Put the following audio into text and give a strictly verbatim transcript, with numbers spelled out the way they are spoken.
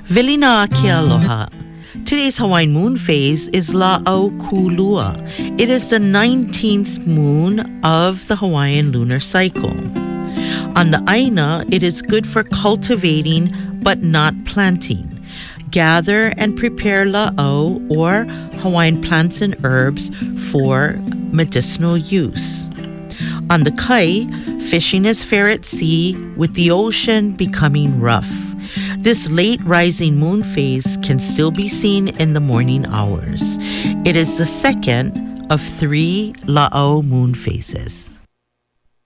Vilina Ke Aloha. Today's Hawaiian moon phase is La'au Kulua. It is the nineteenth moon of the Hawaiian lunar cycle. On the Aina, it is good for cultivating but not planting. Gather and prepare la'au, or Hawaiian plants and herbs, for medicinal use. On the Kai, fishing is fair at sea, with the ocean becoming rough. This late rising moon phase can still be seen in the morning hours. It is the second of three La'au moon phases.